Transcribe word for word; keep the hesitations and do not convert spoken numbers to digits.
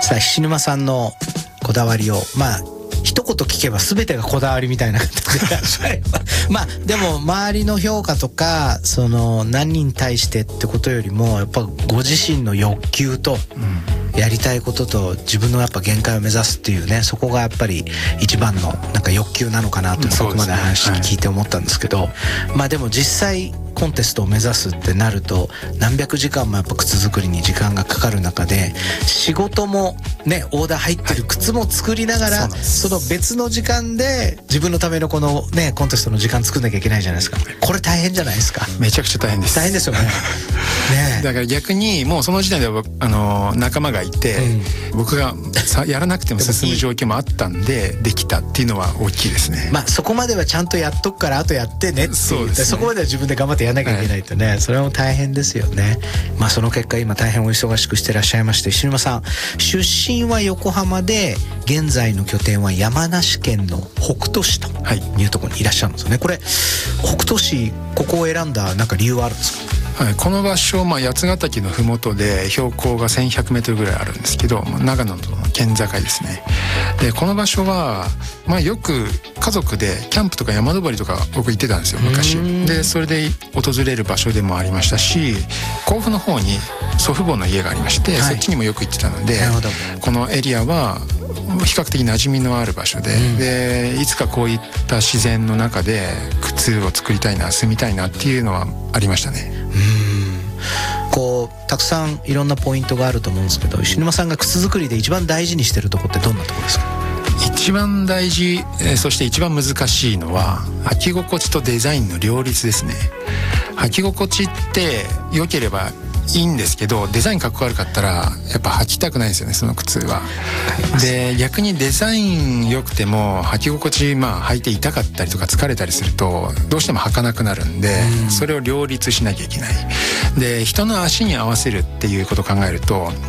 さあ菱沼さんのこだわりをまあ一言聞けば全てがこだわりみたいな形でいらっしゃればまあでも周りの評価とかその何人に対してってことよりもやっぱご自身の欲求とやりたいことと自分のやっぱ限界を目指すっていうね、そこがやっぱり一番のなんか欲求なのかなとそこまで話聞いて思ったんですけど、まあでも実際コンテストを目指すってなると何百時間もやっぱ靴作りに時間がかかる中で仕事もねオーダー入ってる靴も作りながら、はい、そ, その別の時間で自分のためのこのねコンテストの時間作んなきゃいけないじゃないですか。これ大変じゃないですか。 めちゃくちゃ大変です。 大変ですよね。ねだから逆にもうその時点ではあの仲間がいて、うん、僕がさやらなくても進む状況もあったんでできたっていうのは大きいですね。 まあそこまではちゃんとやっとくからあとやってねっていう、そうですね、そこまでは自分で頑張ってやらなきゃいけないとね、はい、それも大変ですよね。まあその結果今大変お忙しくしてらっしゃいまして、菱沼さん出身は横浜で現在の拠点は山梨県の北杜市というところにいらっしゃるんですよね。これ北杜市ここを選んだなんか理由はあるんですか？ はい、この場所、まあ、八ヶ岳の麓で標高がせんひゃくメートルぐらいあるんですけど、長野との県境ですね。でこの場所は、まあ、よく家族でキャンプとか山登りとか僕行ってたんですよ昔で。それで訪れる場所でもありましたし、甲府の方に祖父母の家がありまして、はい、そっちにもよく行ってたので、このエリアは比較的馴染みのある場所で、うん、でいつかこういった自然の中で靴を作りたいな住みたいなっていうのはありましたね。 うん、こうたくさんいろんなポイントがあると思うんですけど、菱沼さんが靴作りで一番大事にしてるところってどんなところですか？ 一番大事、そして一番難しいのは履き心地とデザインの両立ですね。履き心地って良ければいいんですけど、デザインかっこ悪かったらやっぱ履きたくないんですよね、その靴は。で逆にデザイン良くても履き心地、まあ履いて痛かったりとか疲れたりするとどうしても履かなくなるんで、それを両立しなきゃいけない。で人の足に合わせるっていうことを考えると